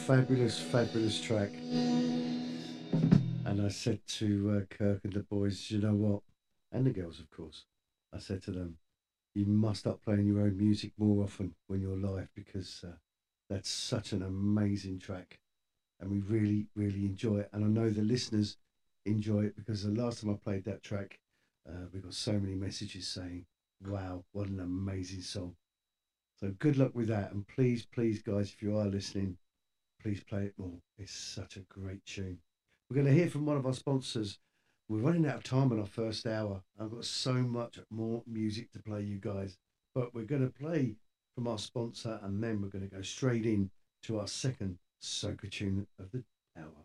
fabulous, fabulous track. And I said to Kirk and the boys, you know what? And the girls, of course. I said to them, you must start playing your own music more often when you're live, because that's such an amazing track. And we really, really enjoy it. And I know the listeners enjoy it, because the last time I played that track, we got so many messages saying, wow, what an amazing song. So good luck with that. And please, please, guys, if you are listening, please play it more. It's such a great tune. We're going to hear from one of our sponsors. We're running out of time on our first hour. I've got so much more music to play, you guys. But we're going to play from our sponsor, and then we're going to go straight in to our second soca tune of the hour.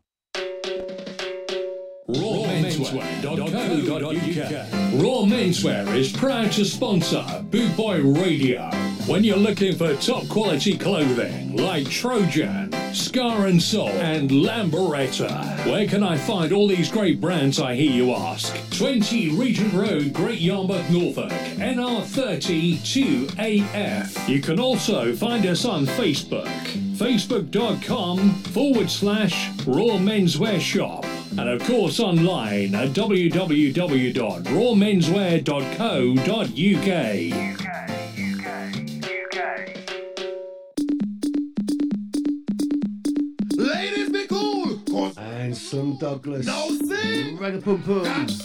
rawmenswear.co.uk. Raw Menswear is proud to sponsor Boot Boy Radio. When you're looking for top quality clothing like Trojan, Scar and Soul and Lamboretta, where can I find all these great brands, I hear you ask? 20 Regent Road, Great Yarmouth, Norfolk, NR30 2AF. You can also find us on Facebook, facebook.com/Raw Menswear Shop. And of course online at www.rawmenswear.co.uk. And some Douglas. No, see? Ragapum Pum.